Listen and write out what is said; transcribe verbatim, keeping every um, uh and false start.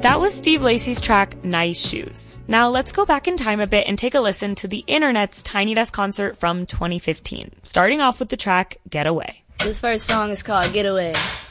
That was Steve Lacy's track, Nice Shoes. Now let's go back in time a bit and take a listen to the internet's Tiny Desk concert from twenty fifteen, starting off with the track, Get Away. This first song is called Get Away.